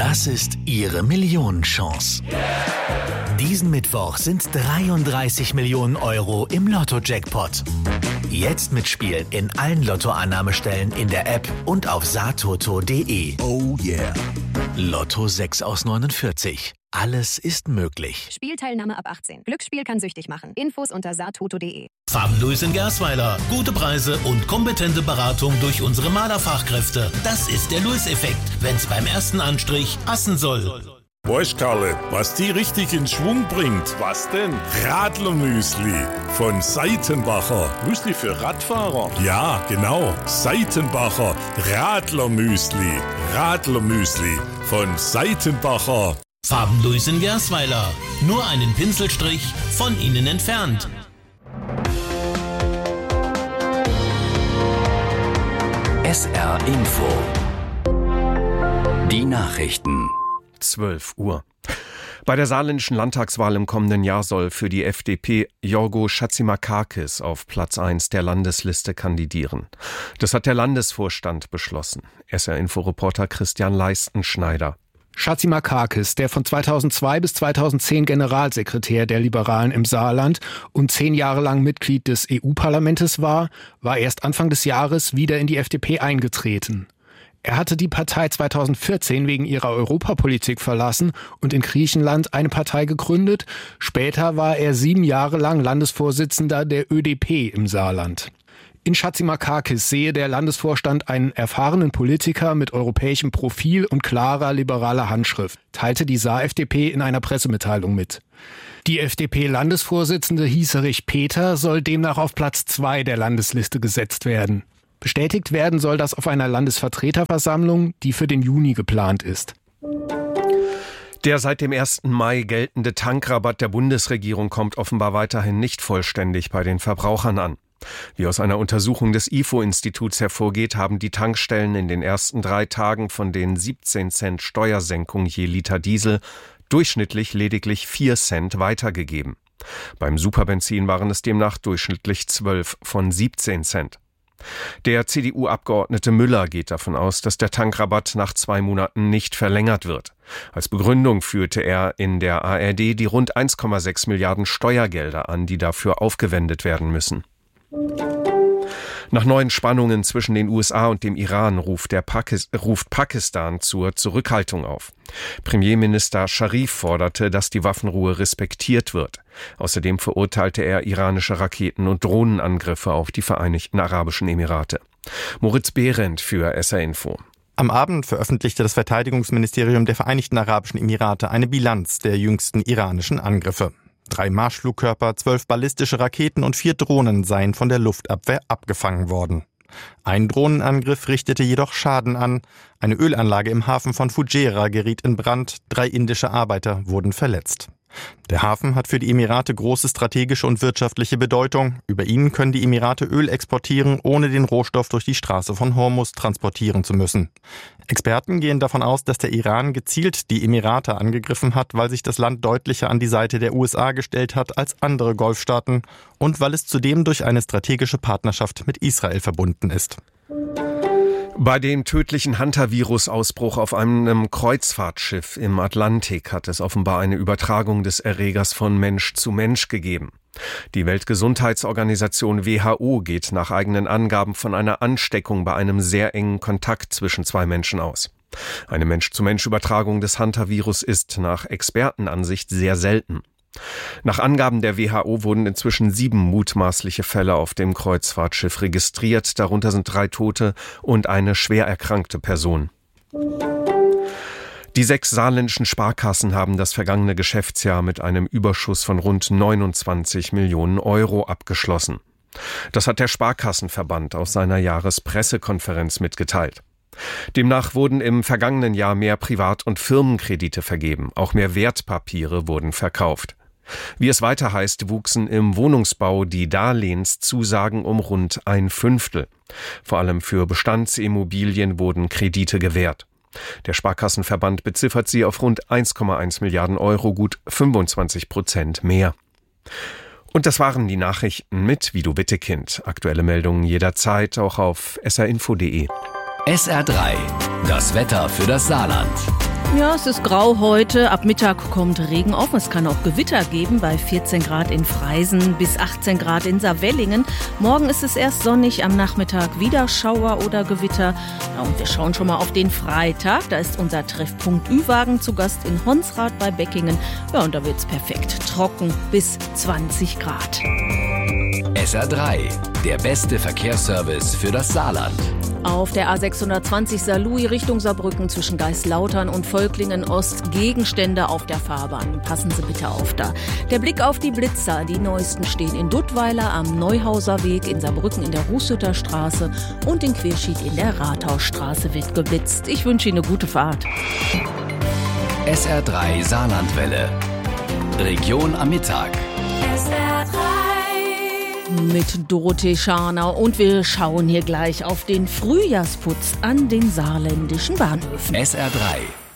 Das ist Ihre Millionenchance. Diesen Mittwoch sind 33 Millionen Euro im Lotto-Jackpot. Jetzt mitspielen in allen Lottoannahmestellen in der App und auf satoto.de. Oh yeah. Lotto 6 aus 49. Alles ist möglich. Spielteilnahme ab 18. Glücksspiel kann süchtig machen. Infos unter satoto.de. Farbenluis in Gersweiler. Gute Preise und kompetente Beratung durch unsere Malerfachkräfte. Das ist der Luis-Effekt, wenn's beim ersten Anstrich passen soll. Weißt Karle, was die richtig in Schwung bringt? Was denn? Radlermüsli von Seitenbacher. Müsli für Radfahrer? Ja, genau. Seitenbacher Radlermüsli. Radlermüsli von Seitenbacher. Farbenluis in Gersweiler. Nur einen Pinselstrich von Ihnen entfernt. SR Info. Die Nachrichten. 12 Uhr. Bei der saarländischen Landtagswahl im kommenden Jahr soll für die FDP Jorgo Chatzimarkakis auf Platz 1 der Landesliste kandidieren. Das hat der Landesvorstand beschlossen. SR-Info-Reporter Christian Leistenschneider. Chatzimarkakis, der von 2002 bis 2010 Generalsekretär der Liberalen im Saarland und 10 Jahre lang Mitglied des EU-Parlaments war erst Anfang des Jahres wieder in die FDP eingetreten. Er hatte die Partei 2014 wegen ihrer Europapolitik verlassen und in Griechenland eine Partei gegründet. Später war er 7 Jahre lang Landesvorsitzender der ÖDP im Saarland. In Chatzimarkakis sehe der Landesvorstand einen erfahrenen Politiker mit europäischem Profil und klarer liberaler Handschrift, teilte die Saar-FDP in einer Pressemitteilung mit. Die FDP-Landesvorsitzende Hieserich Peter soll demnach auf Platz 2 der Landesliste gesetzt werden. Bestätigt werden soll das auf einer Landesvertreterversammlung, die für den Juni geplant ist. Der seit dem 1. Mai geltende Tankrabatt der Bundesregierung kommt offenbar weiterhin nicht vollständig bei den Verbrauchern an. Wie aus einer Untersuchung des IFO-Instituts hervorgeht, haben die Tankstellen in den ersten 3 Tagen von den 17 Cent Steuersenkung je Liter Diesel durchschnittlich lediglich 4 Cent weitergegeben. Beim Superbenzin waren es demnach durchschnittlich 12 von 17 Cent. Der CDU-Abgeordnete Müller geht davon aus, dass der Tankrabatt nach 2 Monaten nicht verlängert wird. Als Begründung führte er in der ARD die rund 1,6 Milliarden Steuergelder an, die dafür aufgewendet werden müssen. Nach neuen Spannungen zwischen den USA und dem Iran ruft Pakistan zur Zurückhaltung auf. Premierminister Scharif forderte, dass die Waffenruhe respektiert wird. Außerdem verurteilte er iranische Raketen- und Drohnenangriffe auf die Vereinigten Arabischen Emirate. Moritz Behrendt für SR Info. Am Abend veröffentlichte das Verteidigungsministerium der Vereinigten Arabischen Emirate eine Bilanz der jüngsten iranischen Angriffe. 3 Marschflugkörper, 12 ballistische Raketen und 4 Drohnen seien von der Luftabwehr abgefangen worden. Ein Drohnenangriff richtete jedoch Schaden an. Eine Ölanlage im Hafen von Fujairah geriet in Brand. 3 indische Arbeiter wurden verletzt. Der Hafen hat für die Emirate große strategische und wirtschaftliche Bedeutung. Über ihn können die Emirate Öl exportieren, ohne den Rohstoff durch die Straße von Hormuz transportieren zu müssen. Experten gehen davon aus, dass der Iran gezielt die Emirate angegriffen hat, weil sich das Land deutlicher an die Seite der USA gestellt hat als andere Golfstaaten und weil es zudem durch eine strategische Partnerschaft mit Israel verbunden ist. Bei dem tödlichen Hantavirus-Ausbruch auf einem Kreuzfahrtschiff im Atlantik hat es offenbar eine Übertragung des Erregers von Mensch zu Mensch gegeben. Die Weltgesundheitsorganisation WHO geht nach eigenen Angaben von einer Ansteckung bei einem sehr engen Kontakt zwischen 2 Menschen aus. Eine Mensch-zu-Mensch-Übertragung des Hantavirus ist nach Expertenansicht sehr selten. Nach Angaben der WHO wurden inzwischen 7 mutmaßliche Fälle auf dem Kreuzfahrtschiff registriert. Darunter sind 3 Tote und eine schwer erkrankte Person. Die 6 saarländischen Sparkassen haben das vergangene Geschäftsjahr mit einem Überschuss von rund 29 Millionen Euro abgeschlossen. Das hat der Sparkassenverband aus seiner Jahrespressekonferenz mitgeteilt. Demnach wurden im vergangenen Jahr mehr Privat- und Firmenkredite vergeben. Auch mehr Wertpapiere wurden verkauft. Wie es weiter heißt, wuchsen im Wohnungsbau die Darlehenszusagen um rund 1/5. Vor allem für Bestandsimmobilien wurden Kredite gewährt. Der Sparkassenverband beziffert sie auf rund 1,1 Milliarden Euro, gut 25% mehr. Und das waren die Nachrichten mit Vido Wittekind. Aktuelle Meldungen jederzeit auch auf srinfo.de. SR3, das Wetter für das Saarland. Ja, es ist grau heute. Ab Mittag kommt Regen auf. Es kann auch Gewitter geben bei 14 Grad in Freisen bis 18 Grad in Saarwellingen. Morgen ist es erst sonnig, am Nachmittag wieder Schauer oder Gewitter. Ja, und wir schauen schon mal auf den Freitag. Da ist unser Treffpunkt Ü-Wagen zu Gast in Honsrath bei Beckingen. Ja, und da wird's perfekt trocken bis 20 Grad. SR3, der beste Verkehrsservice für das Saarland. Auf der A620 Saarlouis Richtung Saarbrücken zwischen Geislautern und Völklingen Ost Gegenstände auf der Fahrbahn. Passen Sie bitte auf da. Der Blick auf die Blitzer. Die neuesten stehen in Duttweiler am Neuhauser Weg, in Saarbrücken in der Rußhütter Straße und in Querschied in der Rathausstraße wird geblitzt. Ich wünsche Ihnen eine gute Fahrt. SR3 Saarlandwelle. Region am Mittag. SR3 mit Dorothee Scharner und wir schauen hier gleich auf den Frühjahrsputz an den saarländischen Bahnhöfen. SR3